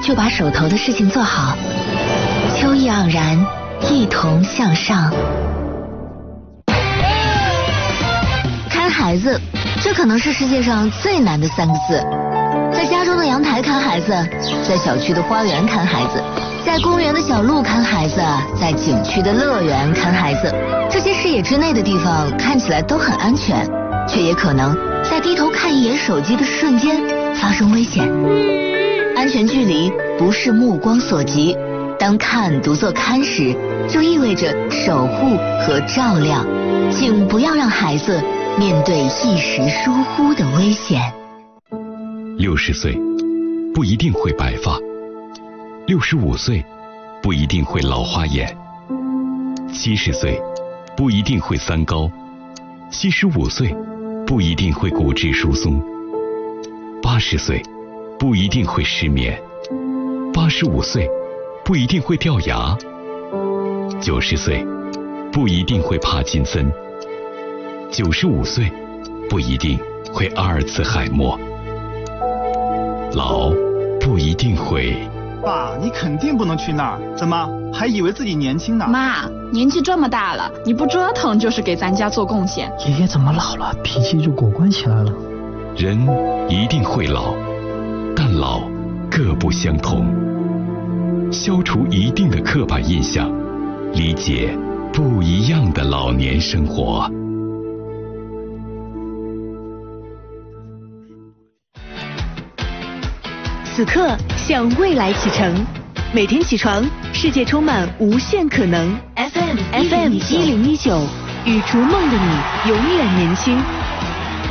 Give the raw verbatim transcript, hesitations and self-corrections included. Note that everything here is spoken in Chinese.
就把手头的事情做好。秋意盎然，一同向上。看孩子，这可能是世界上最难的三个字。在家中的阳台看孩子，在小区的花园看孩子，在公园的小路看孩子，在景区的乐园看孩子。这些视野之内的地方看起来都很安全，却也可能在低头看一眼手机的瞬间发生危险。安全距离不是目光所及，当看读作看时，就意味着守护和照料。请不要让孩子面对一时疏忽的危险。 六十岁不一定会白发，六十五岁不一定会老花眼，七十岁不一定会三高，七十五岁不一定会骨质疏松，八十岁不一定会失眠，八十五岁不一定会掉牙，九十岁不一定会帕金森，九十五岁不一定会阿尔茨海默。老不一定会。 爸，你肯定不能去那儿，怎么还以为自己年轻呢？ 妈，年纪这么大了，你不折腾就是给咱家做贡献。 爷爷怎么老了，脾气就果断起来了？ 人一定会老，但老各不相同。消除一定的刻板印象，理解不一样的老年生活。 此刻向未来启程，每天起床，世界充满无限可能。F M F M 一零一九，与逐梦的你永远年轻。